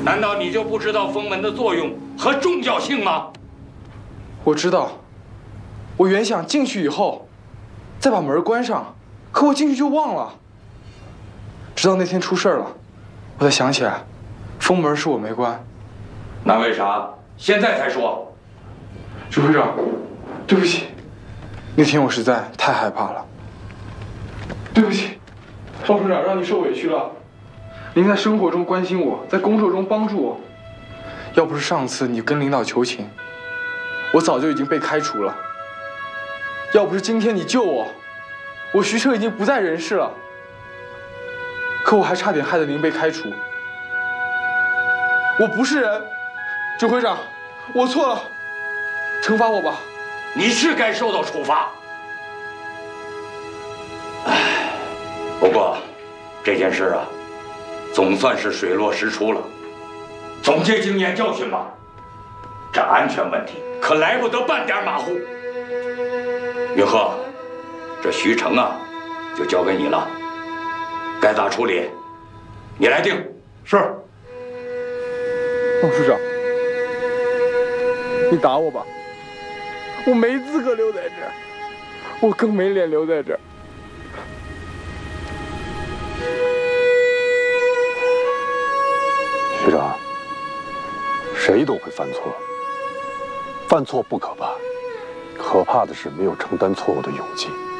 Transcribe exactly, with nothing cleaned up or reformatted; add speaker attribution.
Speaker 1: 难道你就不知道封门的作用和重要性吗？
Speaker 2: 我知道，我原想进去以后，再把门关上，可我进去就忘了。直到那天出事了，我才想起来，封门是我没关。
Speaker 1: 那为啥现在才说？
Speaker 2: 指挥长，对不起，那天我实在太害怕了。对不起，方处长，让你受委屈了。您在生活中关心我，在工作中帮助我，要不是上次你跟领导求情，我早就已经被开除了。要不是今天你救我，我徐彻已经不在人世了。可我还差点害得您被开除。我不是人，指挥长，我错了，惩罚我吧。
Speaker 1: 你是该受到处罚。唉，不过这件事啊，总算是水落石出了。总结经验教训吧，这安全问题可来不得半点马虎。云鹤，这徐成啊，就交给你了，该咋处理，你来定。
Speaker 2: 是。方处长，你打我吧，我没资格留在这儿，我更没脸留在这儿。
Speaker 3: 学长，谁都会犯错，犯错不可怕，可怕的是没有承担错误的勇气。